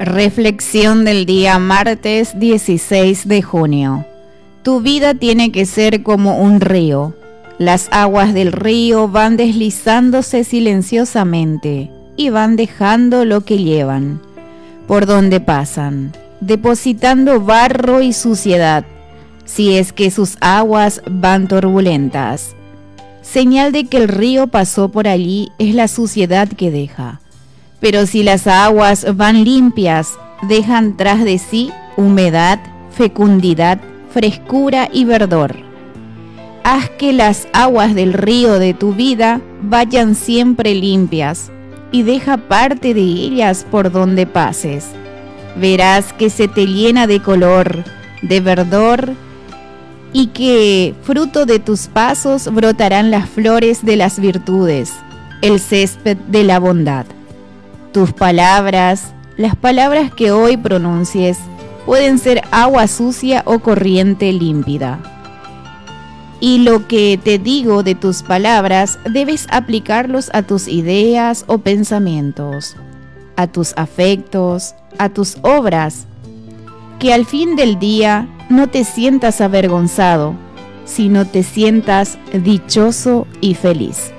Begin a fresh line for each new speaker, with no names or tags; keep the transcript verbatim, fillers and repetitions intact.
Reflexión del día martes dieciséis de junio. Tu vida tiene que ser como un río. Las aguas del río van deslizándose silenciosamente y van dejando lo que llevan, por donde pasan, depositando barro y suciedad, si es que sus aguas van turbulentas. Señal de que el río pasó por allí es la suciedad que deja. Pero si las aguas van limpias, dejan tras de sí humedad, fecundidad, frescura y verdor. Haz que las aguas del río de tu vida vayan siempre limpias y deja parte de ellas por donde pases. Verás que se te llena de color, de verdor, y que fruto de tus pasos brotarán las flores de las virtudes, el césped de la bondad. Tus palabras, las palabras que hoy pronuncies, pueden ser agua sucia o corriente límpida. Y lo que te digo de tus palabras, debes aplicarlos a tus ideas o pensamientos, a tus afectos, a tus obras, que al fin del día no te sientas avergonzado, sino te sientas dichoso y feliz.